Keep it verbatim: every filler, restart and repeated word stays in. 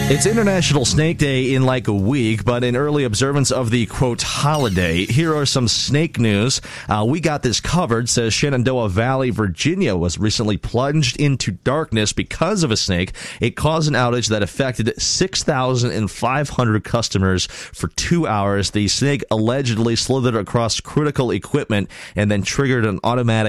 It's International Snake Day in like a week, but in early observance of the, quote, holiday, here are some snake news. Uh, we got this covered, says Shenandoah Valley, Virginia was recently plunged into darkness because of a snake. It caused an outage that affected six thousand five hundred customers for two hours. The snake allegedly slithered across critical equipment and then triggered an automatic